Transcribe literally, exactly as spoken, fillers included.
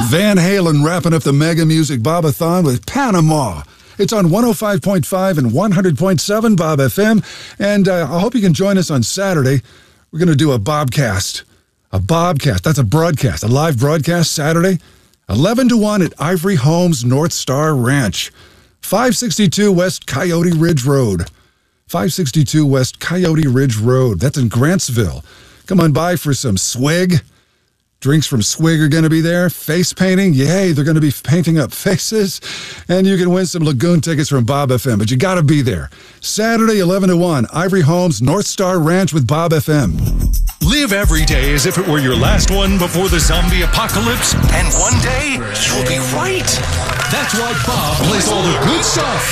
Van Halen wrapping up the Mega Music Bob-a-thon with Panama. It's on one oh five point five and one hundred point seven Bob F M. And uh, I hope you can join us on Saturday. We're going to do a Bobcast. A Bobcast. That's a broadcast. A live broadcast Saturday. eleven to one at Ivory Homes North Star Ranch. five sixty-two West Coyote Ridge Road. five sixty-two West Coyote Ridge Road. That's in Grantsville. Come on by for some swig. Drinks from Swig are going to be there. Face painting. Yay, they're going to be painting up faces. And you can win some Lagoon tickets from Bob F M. But you got to be there. Saturday, eleven to one, Ivory Homes, North Star Ranch with Bob F M. Live every day as if it were your last one before the zombie apocalypse. And one day, you'll be right. That's why Bob plays all the good stuff.